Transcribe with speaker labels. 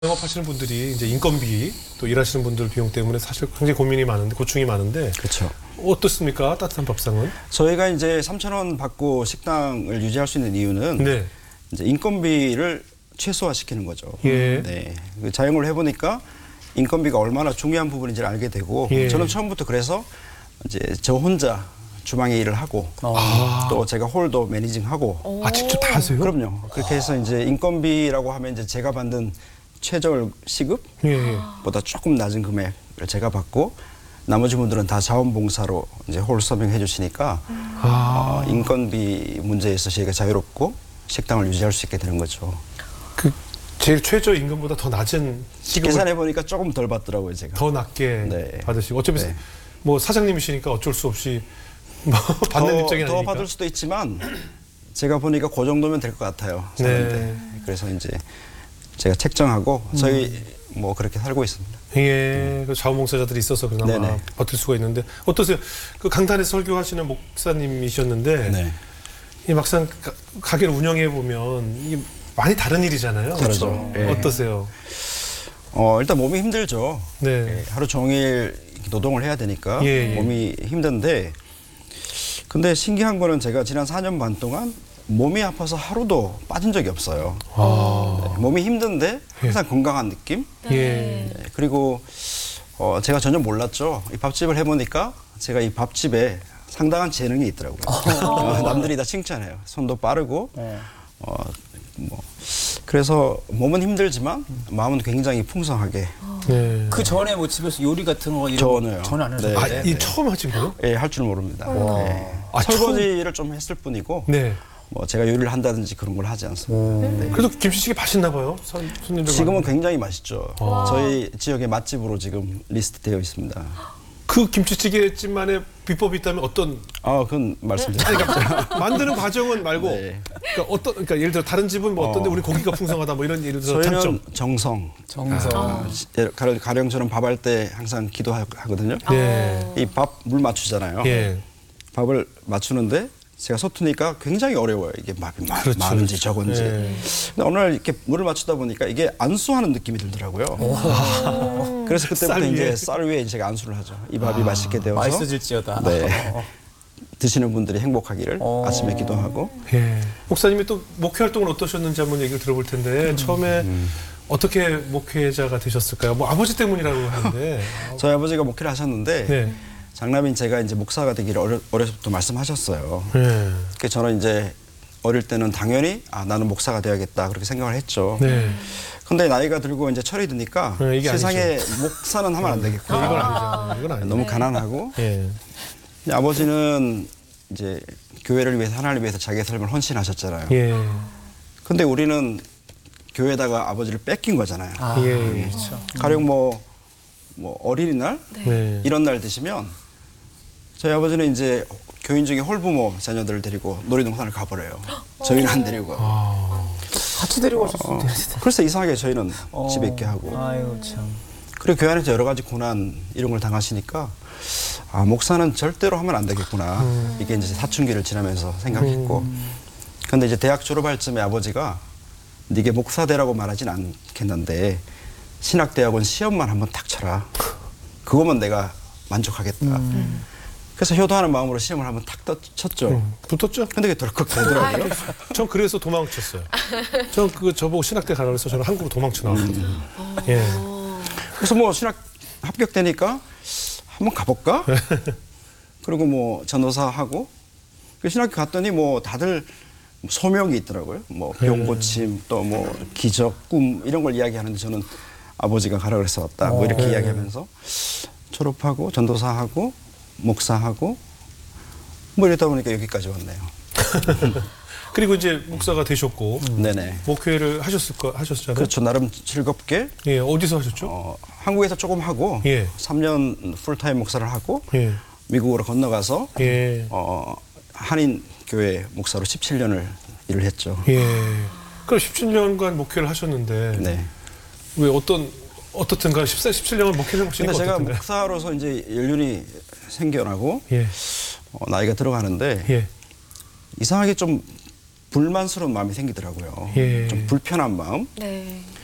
Speaker 1: 영업하시는 분들이 이제 인건비 또 일하시는 분들 비용 때문에 사실 굉장히 고민이 많은데 고충이 많은데
Speaker 2: 그렇죠.
Speaker 1: 어떻습니까? 따뜻한 밥상은?
Speaker 2: 저희가 이제 3,000원 받고 식당을 유지할 수 있는 이유는
Speaker 1: 네.
Speaker 2: 이제 인건비를 최소화시키는 거죠.
Speaker 1: 예.
Speaker 2: 네. 그 자영업을 해보니까 인건비가 얼마나 중요한 부분인지를 알게 되고
Speaker 1: 예.
Speaker 2: 저는 처음부터 그래서 이제 저 혼자 주방에 일을 하고 또 제가 홀도 매니징하고
Speaker 1: 아 직접 다 하세요?
Speaker 2: 그럼요. 그렇게 해서 이제 인건비라고 하면 이제 제가 받는 최저 시급보다
Speaker 1: 예.
Speaker 2: 조금 낮은 금액을 제가 받고 나머지 분들은 다 자원봉사로 이제 홀 서빙해 주시니까 인건비 문제에서 저희가 자유롭고 식당을 유지할 수 있게 되는 거죠.
Speaker 1: 그 제일 최저 임금보다 더 낮은 시급을
Speaker 2: 계산해 보니까 조금 덜 받더라고요, 제가.
Speaker 1: 더 낮게
Speaker 2: 네.
Speaker 1: 받으시고 어차피
Speaker 2: 네.
Speaker 1: 뭐 사장님이시니까 어쩔 수 없이 뭐 받는 입장이
Speaker 2: 더
Speaker 1: 아니니까.
Speaker 2: 받을 수도 있지만 제가 보니까 그 정도면 될 것 같아요. 사는데.
Speaker 1: 네.
Speaker 2: 그래서 이제 제가 책정하고 저희 뭐 그렇게 살고 있습니다.
Speaker 1: 예, 그 자원봉사자들이 있어서 그나마
Speaker 2: 네네.
Speaker 1: 버틸 수가 있는데 어떠세요? 그 강단에 설교하시는 목사님이셨는데
Speaker 2: 네.
Speaker 1: 이 막상 가게를 운영해 보면 이게 많이 다른 일이잖아요.
Speaker 2: 다르죠. 예.
Speaker 1: 어떠세요?
Speaker 2: 일단 몸이 힘들죠.
Speaker 1: 네.
Speaker 2: 예, 하루 종일 노동을 해야 되니까
Speaker 1: 예, 예.
Speaker 2: 몸이 힘든데 근데 신기한 거는 제가 지난 4년 반 동안 몸이 아파서 하루도 빠진 적이 없어요. 네, 몸이 힘든데 항상 건강한 느낌?
Speaker 1: 예.
Speaker 2: 네, 그리고 제가 전혀 몰랐죠. 이 밥집을 해보니까 제가 이 밥집에 상당한 재능이 있더라고요. 남들이 다 칭찬해요. 손도 빠르고 그래서 몸은 힘들지만 마음은 굉장히 풍성하게.
Speaker 1: 네.
Speaker 3: 그 전에 뭐 집에서 요리 같은 거 이런
Speaker 2: 전혀요.
Speaker 3: 거 전혀 안
Speaker 2: 네.
Speaker 3: 하셨어요?
Speaker 1: 아, 이 처음 하신 거요?
Speaker 2: 예, 할 줄 모릅니다. 네.
Speaker 1: 아,
Speaker 2: 설거지를 좀 했을 뿐이고
Speaker 1: 네.
Speaker 2: 뭐 제가 요리를 한다든지 그런 걸 하지 않습니다. 네.
Speaker 1: 그래도 김치찌개 맛있나 봐요. 손님들
Speaker 2: 지금은
Speaker 1: 많은데.
Speaker 2: 굉장히 맛있죠. 저희 지역의 맛집으로 지금 리스트되어 있습니다.
Speaker 1: 그 김치찌개집만의 비법이 있다면 어떤?
Speaker 2: 그건 말씀드릴게요.
Speaker 1: 그러니까 만드는 과정은 말고,
Speaker 2: 네.
Speaker 1: 그러니까 예를 들어 다른 집은 뭐 어떤데 우리 고기가 풍성하다 뭐 이런 예를 들어
Speaker 2: 저희는
Speaker 1: 장점.
Speaker 2: 정성.
Speaker 3: 정성.
Speaker 2: 가령 저는 밥할 때 항상 기도하거든요.
Speaker 1: 네.
Speaker 2: 이 밥 물 맞추잖아요.
Speaker 1: 예.
Speaker 2: 밥을 맞추는데 제가 서투니까 굉장히 어려워요. 이게 밥이
Speaker 1: 그렇죠,
Speaker 2: 많은지
Speaker 1: 그렇죠.
Speaker 2: 적은지.
Speaker 1: 예.
Speaker 2: 근데 어느 날 이렇게 물을 맞추다 보니까 이게 안수하는 느낌이 들더라고요. 그래서 그때부터
Speaker 1: 쌀 위에.
Speaker 2: 이제 쌀 위에 제가 안수를 하죠. 이 밥이 맛있게 되어서
Speaker 3: 맛있어질지어다.
Speaker 2: 네. 드시는 분들이 행복하기를 아침에 기도하고.
Speaker 1: 예. 목사님이 또 목회 활동을 어떠셨는지 한번 얘기를 들어볼 텐데 처음에 어떻게 목회자가 되셨을까요? 뭐 아버지 때문이라고 하는데.
Speaker 2: 저희 아버지가 목회를 하셨는데
Speaker 1: 네.
Speaker 2: 장남인 제가 이제 목사가 되기를 어려서부터 말씀하셨어요.
Speaker 1: 네.
Speaker 2: 그래서 저는 이제 어릴 때는 당연히 나는 목사가 되어야겠다 그렇게 생각을 했죠.
Speaker 1: 네.
Speaker 2: 근데 나이가 들고 이제 철이 드니까
Speaker 1: 네, 이게
Speaker 2: 세상에 목사는 하면 안 되겠고
Speaker 1: 이건 아니죠. 이건 아니죠.
Speaker 2: 너무 가난하고
Speaker 1: 예.
Speaker 2: 근데 아버지는 이제 교회를 위해서 하나님을 위해서 자기의 삶을 헌신하셨잖아요.
Speaker 1: 예.
Speaker 2: 근데 우리는 교회에다가 아버지를 뺏긴 거잖아요.
Speaker 1: 예.
Speaker 3: 그렇죠.
Speaker 2: 가령 뭐 어린이날
Speaker 1: 네.
Speaker 2: 이런 날 되시면 저희 아버지는 이제 교인 중에 홀부모 자녀들을 데리고 놀이동산을 가버려요. 저희는 안 데리고.
Speaker 3: 같이 데리고 오셨으면 되는데.
Speaker 2: 그래서 이상하게 저희는 집에 있게 하고.
Speaker 3: 아이고 참.
Speaker 2: 그리고 교회 안에서 여러 가지 고난 이런 걸 당하시니까 목사는 절대로 하면 안 되겠구나. 이게 이제 사춘기를 지나면서 생각했고. 근데 이제 대학 졸업할 쯤에 아버지가 네게 목사 되라고 말하진 않겠는데 신학대학원 시험만 한번 탁 쳐라. 그거면 내가 만족하겠다. 그래서 효도하는 마음으로 시험을 한번 탁 쳤죠.
Speaker 1: 붙었죠?
Speaker 2: 근데 그게 덜컥 되더라고요.
Speaker 1: 전 그래서 도망쳤어요. 전 저보고 신학대 가라고 해서 저는 한국으로 도망쳐 나왔거든요. 예.
Speaker 2: 그래서 뭐 신학 합격되니까 한번 가볼까? 그리고 뭐 전도사 하고 그 신학교 갔더니 뭐 다들 소명이 있더라고요. 뭐 병 고침 또 뭐 기적 꿈 이런 걸 이야기하는데 저는 아버지가 가라 그래서 왔다. 뭐 이렇게 이야기하면서 졸업하고 전도사하고 목사하고 뭐 이러다 보니까 여기까지 왔네요.
Speaker 1: 그리고 이제 목사가 되셨고
Speaker 2: 네네.
Speaker 1: 목회를 하셨잖아요.
Speaker 2: 그렇죠. 나름 즐겁게
Speaker 1: 예, 어디서 하셨죠?
Speaker 2: 한국에서 조금 하고
Speaker 1: 예.
Speaker 2: 3년 풀타임 목사를 하고
Speaker 1: 예.
Speaker 2: 미국으로 건너가서
Speaker 1: 예.
Speaker 2: 한인 교회 목사로 17년을 일을 했죠.
Speaker 1: 예. 그럼 17년간 목회를 하셨는데
Speaker 2: 네.
Speaker 1: 왜 어떻든가 17년을 목회를 하시는
Speaker 2: 근데
Speaker 1: 거
Speaker 2: 제가
Speaker 1: 어떻든가요?
Speaker 2: 목사로서 이제 연륜이 생겨나고
Speaker 1: 예.
Speaker 2: 나이가 들어가는데
Speaker 1: 예.
Speaker 2: 이상하게 좀 불만스러운 마음이 생기더라고요.
Speaker 1: 예.
Speaker 2: 좀 불편한 마음.
Speaker 4: 네.